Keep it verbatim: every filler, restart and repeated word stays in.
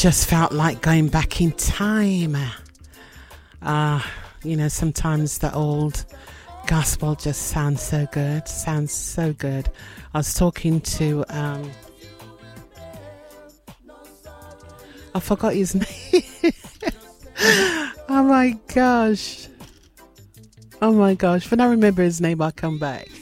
just felt like going back in time. Uh, you know, sometimes the old gospel just sounds so good, sounds so good. I was talking to, um, I forgot his name. Oh my gosh. Oh my gosh. When I remember his name, I'll come back.